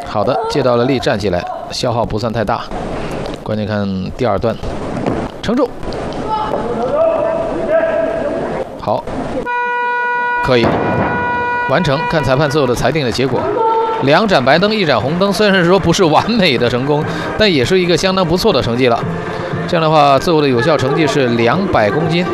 好的，借到了力，站起来，消耗不算太大。关键看第二段，撑住，好，可以完成。看裁判最后的裁定的结果，2盏白灯，1盏红灯。虽然说不是完美的成功，但也是一个相当不错的成绩了。这样的话，最后的有效成绩是200公斤。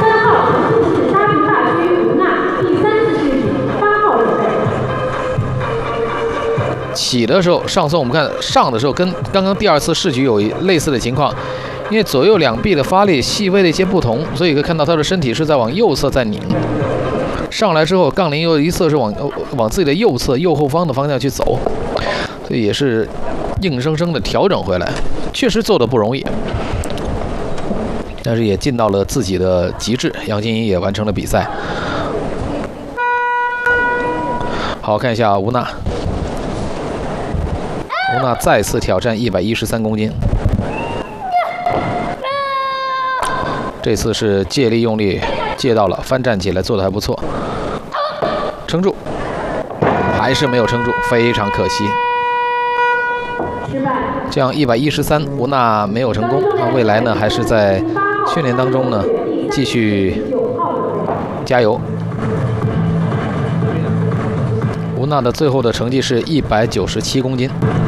起的时候，上松我们看上的时候跟刚刚第2次试举有类似的情况，因为左右两臂的发力细微的一些不同，所以可以看到他的身体是在往右侧在拧。上来之后，杠铃又一侧是往自己的右侧右后方的方向去走，所以也是硬生生的调整回来，确实做的不容易，但是也尽到了自己的极致。杨金英也完成了比赛。好，看一下吴娜。 吴娜再次挑战113公斤，这次是借力用力借到了，翻站起来做的还不错，撑住，还是没有撑住，非常可惜。这样113，吴娜没有成功，那未来呢还是在训练当中呢继续加油。吴娜的最后的成绩是197公斤。